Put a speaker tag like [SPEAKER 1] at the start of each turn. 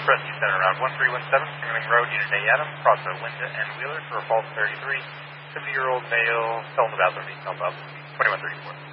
[SPEAKER 1] Rescue Center, around 1317, Sterling Road, Unit A, Adams, cross the Linda and Wheeler for a false 33. 70-year-old male, selling the bathroom, he's held up, 2134.